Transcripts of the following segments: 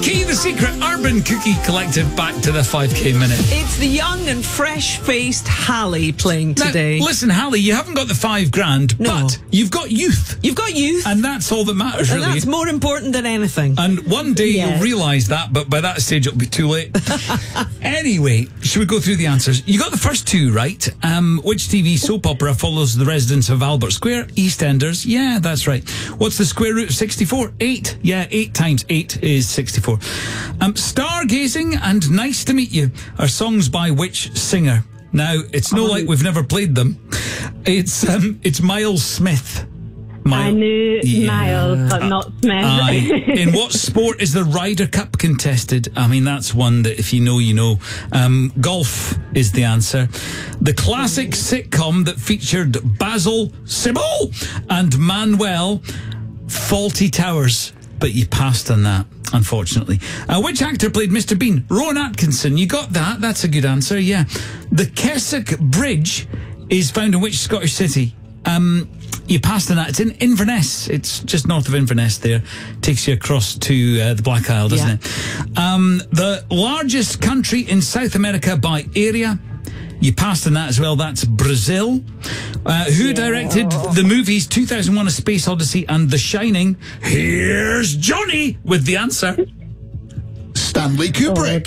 Key, The Secret, Urban Cookie Collective, back to the 5K minute. It's the young and fresh-faced Hallie playing today. Now, listen, Hallie, you haven't got the $5,000, No. but you've got youth. You've got youth. And that's all that matters, And really. that's more important than anything. And one day Yes. you'll realise that, but by that stage it'll be too late. Anyway, should we go through the answers? You got the first two right. Which TV soap opera follows the residents of Albert Square? EastEnders. Yeah, that's right. What's the square root of 64? 8. Yeah, 8 times 8 is 64. Stargazing and Nice to Meet You are songs by which singer? Now, it's no like we've never played them. It's Miles Smith. I knew Miles, but not Smith. Aye. In what sport is the Ryder Cup contested? I mean, that's one that if you know, you know. Golf is the answer. The classic sitcom that featured Basil Sybil and Manuel, Faulty Towers. But you passed on that, unfortunately. Which actor played Mr. Bean? Rowan Atkinson. You got that. That's a good answer, yeah. The Keswick Bridge is found in which Scottish city? You passed on that. It's in Inverness. It's just north of Inverness there. Takes you across to the Black Isle, doesn't it? The largest country in South America by area. You passed on that as well. That's Brazil. Who directed the movies 2001: A Space Odyssey and The Shining? Here's Johnny with the answer. Stanley Kubrick.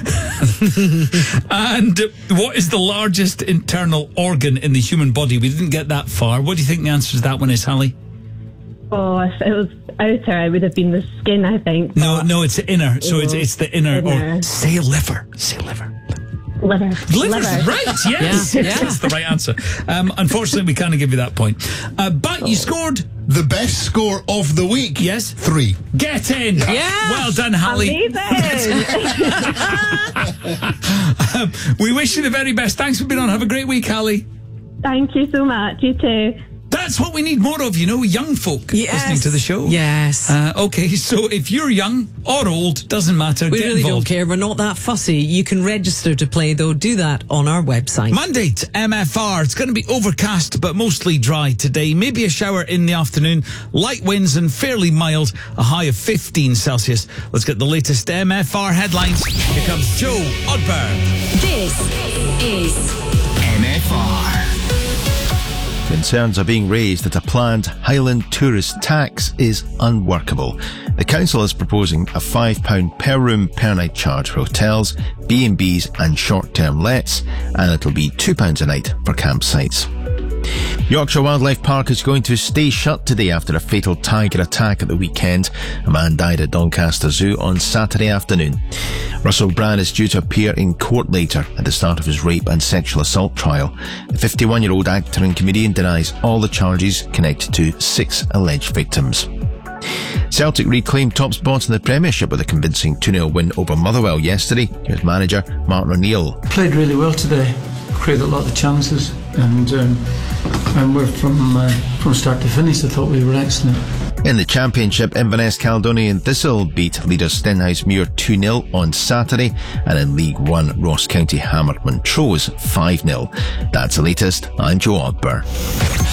And what is the largest internal organ in the human body? We didn't get that far. What do you think the answer to that one is, Hallie? Oh, if it was outer, it would have been the skin, I think. No, it's the inner. So it's the inner. Inner. Or say liver. Say liver. Liver's right, yes. Yeah. That's the right answer. Unfortunately, we can't give you that point. But you scored... The best score of the week. Yes. 3. Get in. Yeah. Well done, Hallie. Amazing. We wish you the very best. Thanks for being on. Have a great week, Hallie. Thank you so much. You too. That's what we need more of, young folk listening to the show. Yes. Okay, so if you're young or old, doesn't matter. We get really involved. don't care. We're not that fussy. You can register to play, though. Do that on our website. Monday to MFR. It's going to be overcast, but mostly dry today. Maybe a shower in the afternoon. Light winds and fairly mild. A high of 15 Celsius. Let's get the latest MFR headlines. Here comes Joe Odberg. This is MFR. Concerns are being raised that a planned Highland tourist tax is unworkable. The council is proposing a £5 per room per night charge for hotels, B&Bs and short-term lets, and it'll be £2 a night for campsites. Yorkshire Wildlife Park is going to stay shut today after a fatal tiger attack at the weekend. A man died at Doncaster Zoo on Saturday afternoon. Russell Brand is due to appear in court later at the start of his rape and sexual assault trial. The 51-year-old actor and comedian denies all the charges connected to 6 alleged victims. Celtic reclaimed top spot in the Premiership with a convincing 2-0 win over Motherwell yesterday. Here's manager Martin O'Neill. Played really well today, created a lot of chances, and we're from start to finish. I thought we were excellent. In the Championship, Inverness Caledonian Thistle beat leaders Stenhousemuir 2-0 on Saturday, and in League One, Ross County hammered Montrose 5-0. That's the latest. I'm Joe Odber.